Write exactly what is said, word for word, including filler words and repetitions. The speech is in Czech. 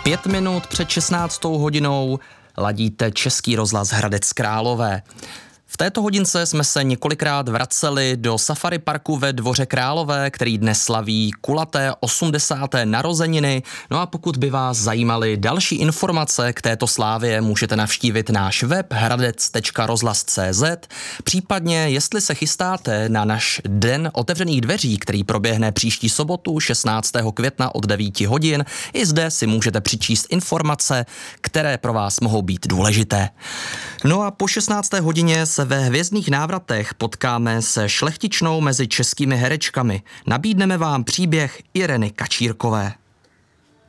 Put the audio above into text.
Pět minut před šestnáctou hodinou ladíte Český rozhlas Hradec Králové. V této hodince jsme se několikrát vraceli do safari parku ve Dvoře Králové, který dnes slaví kulaté osmdesáté narozeniny. No a pokud by vás zajímaly další informace k této slávě, můžete navštívit náš web hradec tečka rozhlas tečka cé zet. Případně, jestli se chystáte na náš den otevřených dveří, který proběhne příští sobotu šestnáctého května od devíti hodin, i zde si můžete přičíst informace, které pro vás mohou být důležité. No a po šestnácté hodině se ve Hvězdných návratech potkáme se šlechtičnou mezi českými herečkami. Nabídneme vám příběh Ireny Kačírkové.